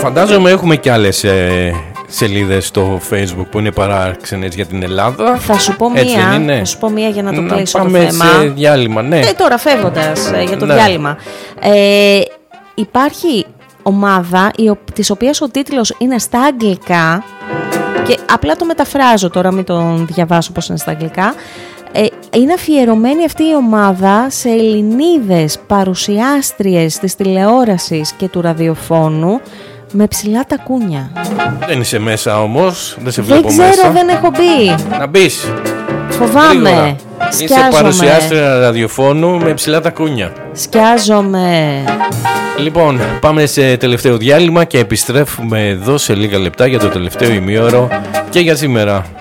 Φαντάζομαι έχουμε και άλλες σελίδες στο Facebook που είναι παράξενες για την Ελλάδα. Θα σου πω μία, θα σου πω μία για να το κλείσω το θέμα. Πάμε σε διάλειμμα, ναι. Τώρα φεύγοντας για το διάλειμμα. Υπάρχει ομάδα της οποίας ο τίτλος είναι στα αγγλικά και απλά το μεταφράζω τώρα, μην τον διαβάσω πώς είναι στα αγγλικά. Είναι αφιερωμένη αυτή η ομάδα σε Ελληνίδες παρουσιάστριες της τηλεόρασης και του ραδιοφώνου με ψηλά τακούνια. Δεν είσαι μέσα όμως, δεν σε βλέπω μέσα. Δεν ξέρω, δεν έχω μπει. Να μπεις. Φοβάμαι. Είσαι παρουσιάστρια ραδιοφώνου με ψηλά τακούνια. Σκιάζομαι. Λοιπόν, πάμε σε τελευταίο διάλειμμα και επιστρέφουμε εδώ σε λίγα λεπτά για το τελευταίο ημίωρο και για σήμερα.